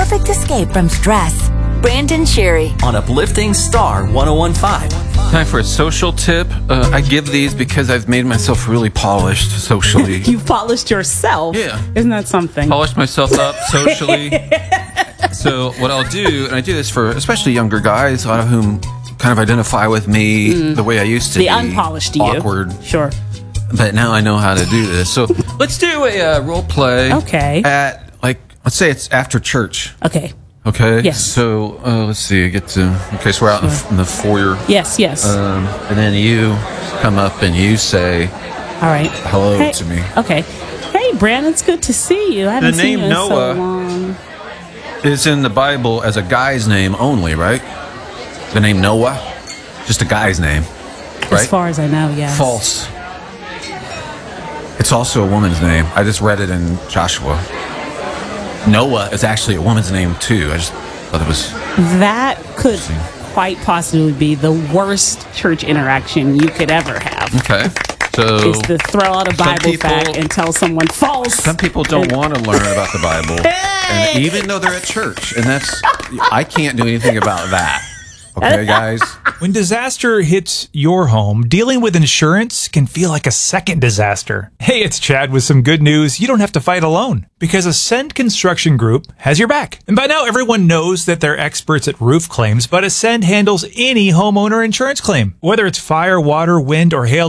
perfect escape from stress. Brandon Sherry on Uplifting Star 1015. Time for a social tip. I give these because I've made myself really polished socially. You polished yourself? Yeah. Isn't that something? Polished myself up socially. So what I'll do, and I do this for especially younger guys, a lot of whom kind of identify with me the way I used to the be. unpolished you. Awkward. Sure. But now I know how to do this. So let's do a role play. Okay. At, let's say it's after church. Okay. Okay. Yes. So let's see. Okay, so we're out in the foyer. Yes, yes. And then you come up and you say, all right. Hello to me. Okay. Hey, Brandon, it's good to see you. I haven't seen you in so long. Is in the Bible as a guy's name only, right? The name Noah? Just a guy's name, right? As far as I know, yes. False. It's also a woman's name. I just read it in Joshua. Noah is actually a woman's name, too. I just thought it was... That could quite possibly be the worst church interaction you could ever have. Okay. So is to throw out a Bible fact and tell someone false. Some people don't want to learn about the Bible, and even though they're at church, and I can't do anything about that. Okay, guys? When disaster hits your home, dealing with insurance can feel like a second disaster. Hey, it's Chad with some good news. You don't have to fight alone because Ascend Construction Group has your back. And by now, everyone knows that they're experts at roof claims, but Ascend handles any homeowner insurance claim. Whether it's fire, water, wind, or hail